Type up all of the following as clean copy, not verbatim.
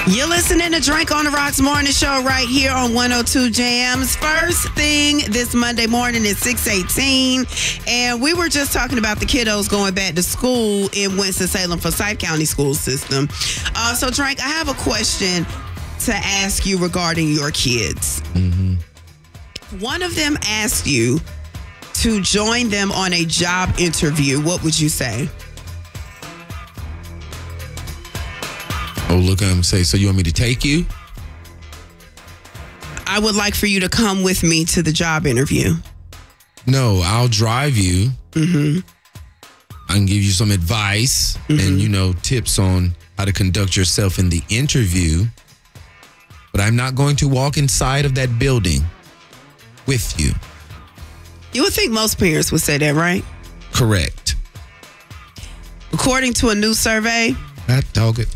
You're listening to Drink on the Rocks Morning Show right here on 102 Jams. First thing this Monday morning is 6:18, and we were just talking about the kiddos going back to school in Winston-Salem Forsyth County school system. So, Drink, I have a question to ask you regarding your kids. Mm-hmm. One of them asked you to join them on a job interview. What would you say? Oh, look at him say, so you want me to take you? I would like for you to come with me to the job interview. No, I'll drive you. Mm-hmm. I can give you some advice and, tips on how to conduct yourself in the interview. But I'm not going to walk inside of that building with you. You would think most parents would say that, right? Correct. According to a new survey... That dog it.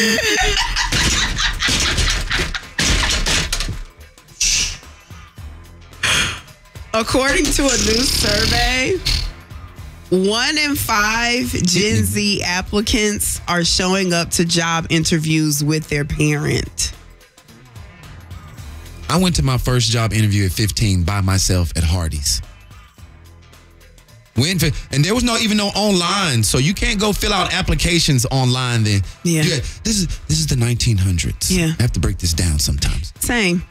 According to a new survey, 1 in 5 Gen Z applicants are showing up to job interviews with their parent. I went to my first job interview at 15 by myself at Hardee's. And there was even no online, so you can't go fill out applications online then. Yeah. This is the 1900s. Yeah. I have to break this down sometimes. Same.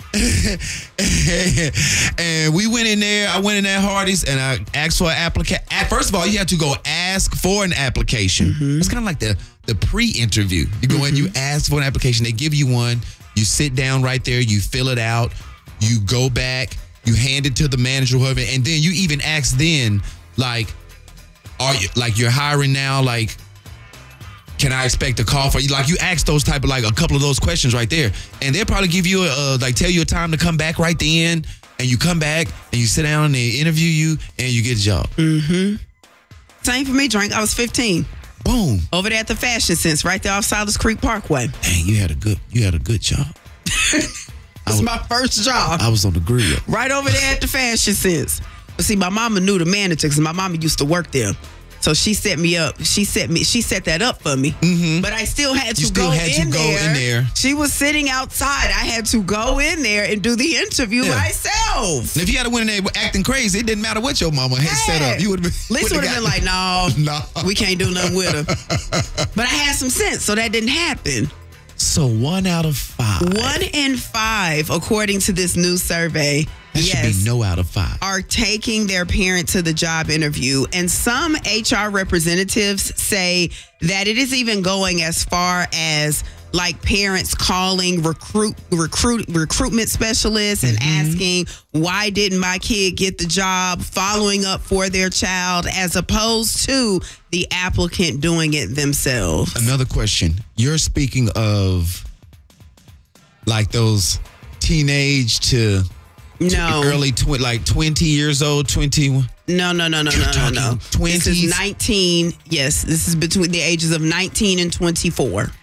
And we went in there. I went in at Hardee's and I asked for an application. First of all, you have to go ask for an application. Mm-hmm. It's kind of like the pre-interview. You go in, you ask for an application. They give you one. You sit down right there. You fill it out. You go back. You hand it to the manager, whoever, and then you even ask then, you're hiring now? Can I expect a call for you? You ask those type of a couple of those questions right there, and they'll probably give you tell you a time to come back right then, and you come back and you sit down and they interview you and you get a job. Mm-hmm. Same for me, Drink. I was 15. Boom. Over there at the Fashion Sense, right there off Silas Creek Parkway. Dang, you had a good job. It's my first job. I was on the grill. Right over there at the Fashion Sense. But see, my mama knew the manager because my mama used to work there. So she set me up. She set that up for me. Mm-hmm. But I still had to go in there. She was sitting outside. I had to go in there and do the interview myself. And if you had to went in there acting crazy, it didn't matter what your mama had set up. You would have been. Lisa would have been like, no, we can't do nothing with her. But I had some sense, so that didn't happen. So 1 out of 5. 1 in 5, according to this new survey. That should be no out of 5. Are taking their parent to the job interview. And some HR representatives say that it is even going as far as parents calling recruitment specialists and asking, why didn't my kid get the job, following up for their child, as opposed to the applicant doing it themselves. Another question. You're speaking of those teenage to early 20 years old, 21. No. 20. This is 19. Yes, this is between the ages of 19 and 24.